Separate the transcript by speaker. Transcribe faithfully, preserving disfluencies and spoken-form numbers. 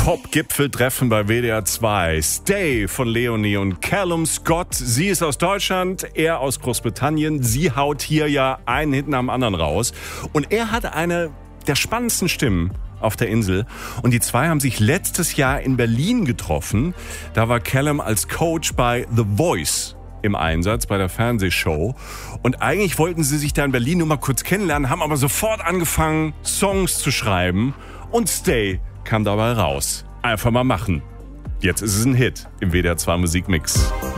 Speaker 1: Pop-Gipfeltreffen bei W D R zwei. Stay von Leonie und Callum Scott. Sie ist aus Deutschland, er aus Großbritannien. Sie haut hier ja einen hinten am anderen raus. Und er hat eine der spannendsten Stimmen auf der Insel. Und die zwei haben sich letztes Jahr in Berlin getroffen. Da war Callum als Coach bei The Voice im Einsatz bei der Fernsehshow. Und eigentlich wollten sie sich da in Berlin nur mal kurz kennenlernen, haben aber sofort angefangen, Songs zu schreiben. Und Stay kam dabei raus. Einfach mal machen. Jetzt ist es ein Hit im W D R zwei Musikmix.